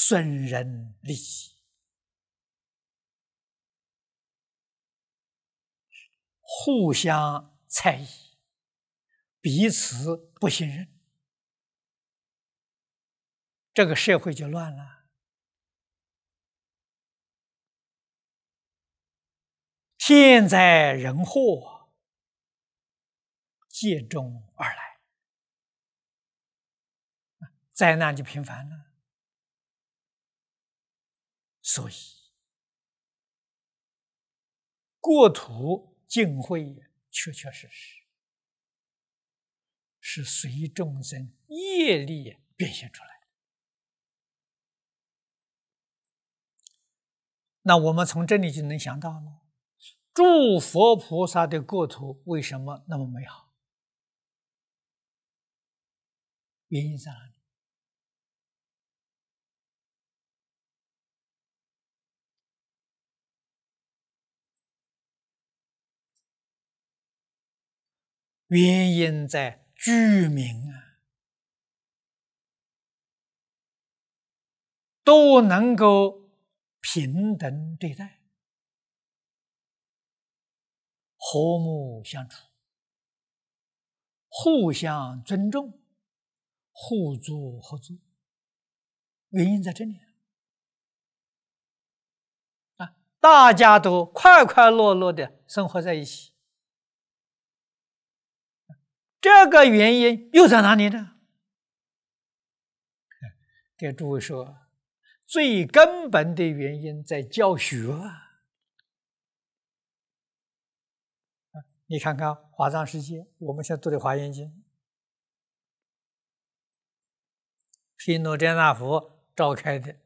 损人利己，互相猜疑，彼此不信任，这个社会就乱了。天灾人祸接踵而来，灾难就频繁了。所以国土尽毁确确实实是随众生业力变现出来的。那我们从这里就能想到了，诸佛菩萨的国土为什么那么美好？原因在哪里？原因在居民都能够平等对待，和睦相处，互相尊重，互助合作。原因在这里大家都快快乐乐的生活在一起。这个原因又在哪里呢？给诸位说，最根本的原因在教学你看看华藏世界，我们现在读的《华严经》，毗卢遮那佛召开的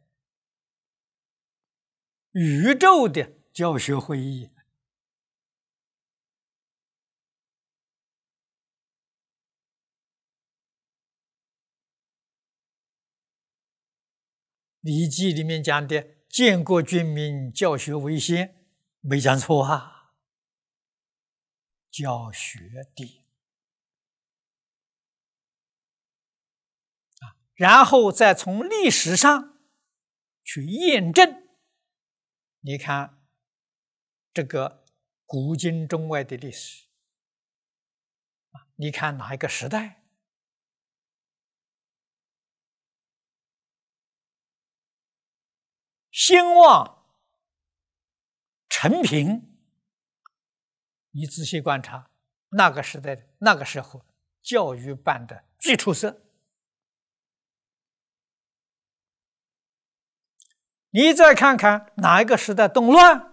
宇宙的教学会议，《礼记》里面讲的“建国军民，教学为先”，没讲错啊。教学第然后再从历史上去验证。你看这个古今中外的历史，你看哪一个时代兴旺成平，你仔细观察那个时代那个时候教育办的最出色。你再看看哪一个时代动乱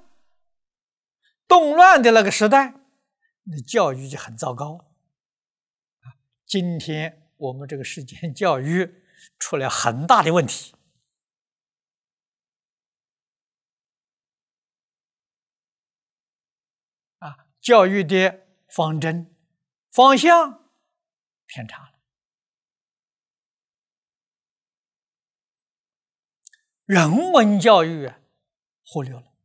的那个时代，那教育就很糟糕。今天我们这个世间教育出了很大的问题。教育的方针方向偏差了，人文教育忽略了。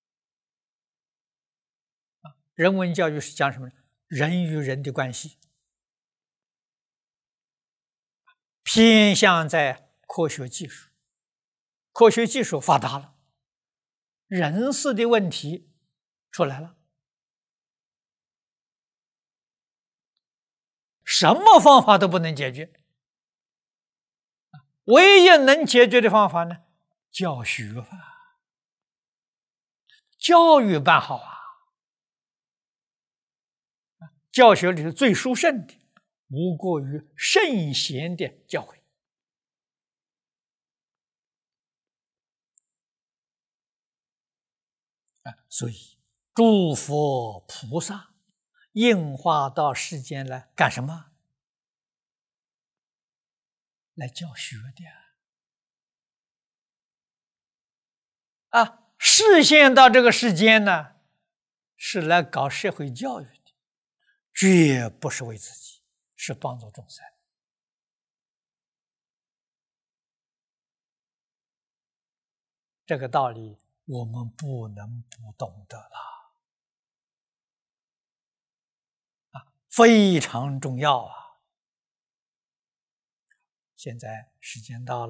人文教育是讲什么？人与人的关系，偏向在科学技术。科学技术发达了，人事的问题出来了，什么方法都不能解决，唯一能解决的方法呢？教学吧，教育办好教学里是最殊胜的，无过于圣贤的教诲。所以诸佛菩萨应化到世间来干什么？来教学的示现到这个世间呢，是来搞社会教育的，绝不是为自己，是帮助众生。这个道理我们不能不懂得了非常重要现在时间到了。